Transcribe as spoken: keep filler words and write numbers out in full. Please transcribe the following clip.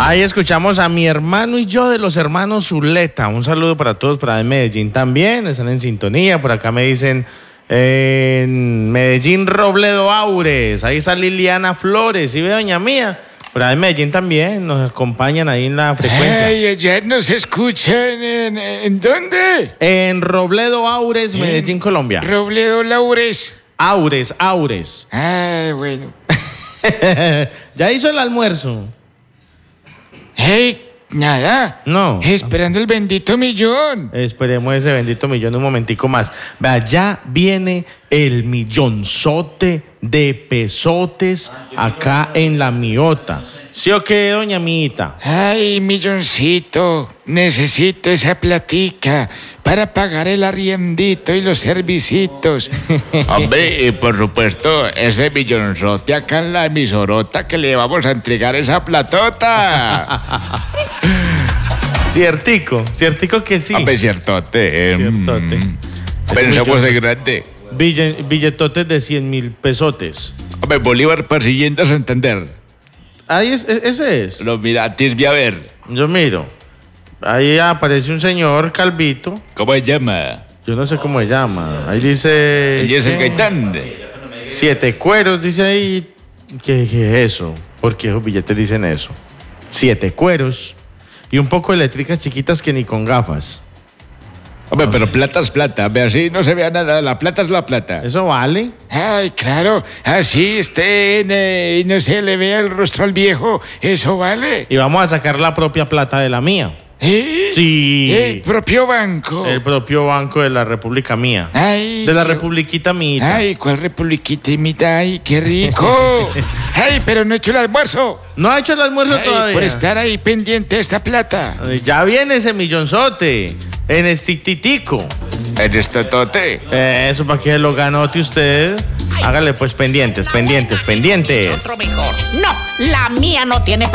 Ahí escuchamos a Mi Hermano y Yo de los hermanos Zuleta. Un saludo para todos, para en Medellín también, están en sintonía. Por acá me dicen eh, en Medellín Robledo Aures. Ahí está Liliana Flores, ¿y ve doña Mía? Por ahí en Medellín también nos acompañan ahí en la frecuencia. Ay, allá nos escuchan en, ¿en dónde? En Robledo Aures, Medellín, En Colombia. Robledo Laures. Aures, Aures. Ah, bueno. ¿Ya hizo el almuerzo? Hey, nada. No. Esperando el bendito millón. Esperemos ese bendito millón un momentico más. Vea, ya viene el millonzote de pesotes acá en la miota. ¿Sí o qué, doña Miita? Ay, milloncito, necesito esa platica para pagar el arriendito y los servicitos. Hombre, y por supuesto, ese millonzote acá en la emisorota que le vamos a entregar esa platota. Ciertico, ciertico que sí. Hombre, ciertote. Eh, Ciertote. mm, Pensamos en grande. Ville- billetotes de cien mil pesotes. Hombre, Bolívar persiguiendo a Santander. Ahí es, e- ese es. Los miratis, vi a ver. Yo miro. Ahí aparece un señor calvito. ¿Cómo se llama? Yo no sé cómo se llama. Ahí dice... Ella es el ¿qué? Gaitán. Siete cueros, dice ahí. ¿Qué, qué es eso? ¿Por qué esos billetes dicen eso? Siete cueros. Y un poco de eléctricas chiquitas que ni con gafas. Hombre, pero plata es plata. Ve así, no se vea nada. La plata es la plata. ¿Eso vale? Ay, claro. Así estén eh, y no se le vea el rostro al viejo. Eso vale. Y vamos a sacar la propia plata de la mía. ¿Eh? Sí. El propio banco. El propio banco de la República mía. Ay, De la qué- Republiquita mía. Ay, ¿cuál republiquita imita? Ay, qué rico. Ay, pero no he hecho el almuerzo. No ha hecho el almuerzo Ay, todavía. por estar ahí pendiente de esta plata. Ay, ya viene ese millonzote. En estititico. En este tote. Eh, eso para que lo ganote usted. Hágale pues pendientes, pendientes, pendientes. Otro mejor. No, la mía no tiene